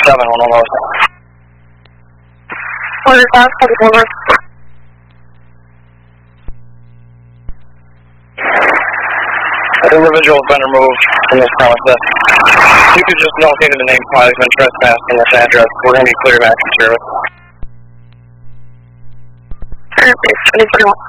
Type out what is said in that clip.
one almost. What is that? Over. That individual has been removed from this premises. You could just notate the name while he's been trespassing this address. We're going to be cleared back to service. Perfect. 2021.